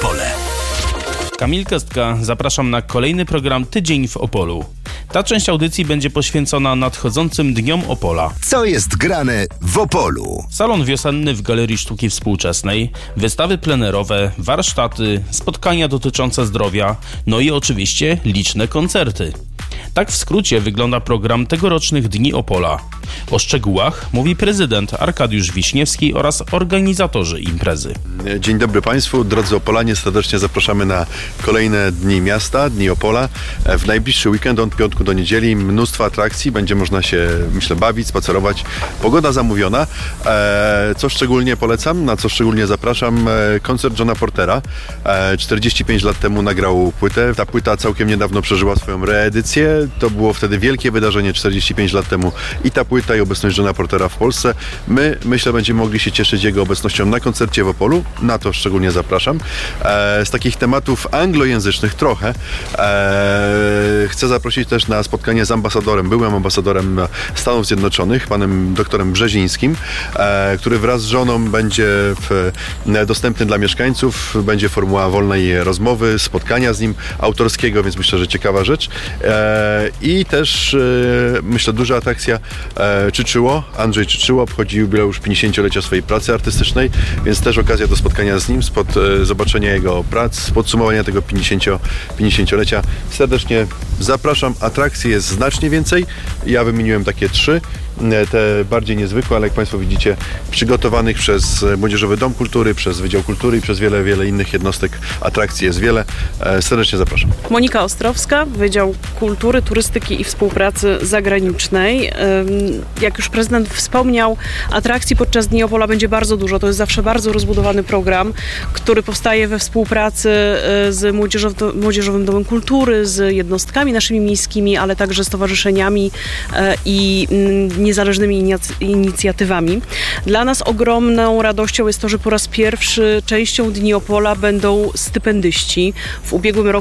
Opole. Kamil Kestka, zapraszam na kolejny program Tydzień w Opolu. Ta część audycji będzie poświęcona nadchodzącym Dniom Opola. Co jest grane w Opolu? Salon wiosenny w Galerii Sztuki Współczesnej, wystawy plenerowe, warsztaty, spotkania dotyczące zdrowia, no i oczywiście liczne koncerty. Tak w skrócie wygląda program tegorocznych Dni Opola. O szczegółach mówi prezydent Arkadiusz Wiśniewski oraz organizatorzy imprezy. Dzień dobry Państwu, drodzy Opolanie, serdecznie zapraszamy na kolejne Dni Miasta, Dni Opola. W najbliższy weekend od piątku do niedzieli mnóstwo atrakcji, będzie można się, myślę, bawić, spacerować. Pogoda zamówiona. Co szczególnie polecam, na co szczególnie zapraszam, koncert Johna Portera. 45 lat temu nagrał płytę. Ta płyta całkiem niedawno przeżyła swoją reedycję. To było wtedy wielkie wydarzenie 45 lat temu i ta płyta i obecność Johna Portera w Polsce. My, myślę, będziemy mogli się cieszyć jego obecnością na koncercie w Opolu. Na to szczególnie zapraszam. Z takich tematów anglojęzycznych trochę chcę zaprosić też na spotkanie z ambasadorem, byłym ambasadorem Stanów Zjednoczonych, panem doktorem Brzezińskim, który wraz z żoną będzie dostępny dla mieszkańców. Będzie formuła wolnej rozmowy, spotkania z nim autorskiego, więc myślę, że ciekawa rzecz. I też myślę, duża atrakcja Czyczyło. Andrzej Czyczyło obchodzi jubileusz 50-lecia swojej pracy artystycznej, więc też okazja do spotkania z nim, zobaczenia jego prac, podsumowania tego 50-lecia. Serdecznie zapraszam. Atrakcji jest znacznie więcej. Ja wymieniłem takie 3. Te bardziej niezwykłe, ale jak Państwo widzicie, przygotowanych przez Młodzieżowy Dom Kultury, przez Wydział Kultury i przez wiele innych jednostek. Atrakcji jest wiele. Serdecznie zapraszam. Monika Ostrowska, Wydział Kultury, Turystyki i Współpracy Zagranicznej. Jak już prezydent wspomniał, atrakcji podczas Dni Opola będzie bardzo dużo. To jest zawsze bardzo rozbudowany program, który powstaje we współpracy z Młodzieżowym Domem Kultury, z jednostkami naszymi miejskimi, ale także stowarzyszeniami i niezależnymi inicjatywami. Dla nas ogromną radością jest to, że po raz pierwszy częścią Dni Opola będą stypendyści. W ubiegłym roku